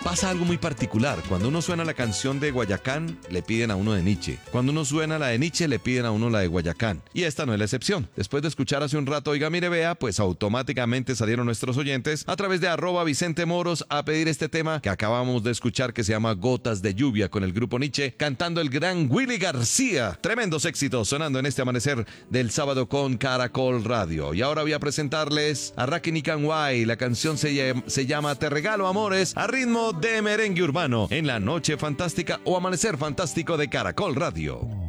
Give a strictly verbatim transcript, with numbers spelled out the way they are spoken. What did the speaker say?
pasa algo muy particular. Cuando uno suena la canción de Guayacán, le piden a uno de Nietzsche. Cuando uno suena la de Nietzsche, le piden a uno la de Guayacán. Y esta no es la excepción. Después de escuchar hace un rato Oiga Mire Vea, pues automáticamente salieron nuestros oyentes a través de arroba Vicente Moros a pedir este tema que acabamos de escuchar, que se llama Gotas de Lluvia, con el grupo Nietzsche, cantando el gran Willy García. Tremendos éxitos sonando en este amanecer del sábado con Caracol Radio. Y ahora voy a presentarles a Rakim y Kanwai. La canción se, llama, se llama Te Regalo Amores, a ritmo de merengue urbano, en la noche fantástica o amanecer fantástico de Caracol Radio.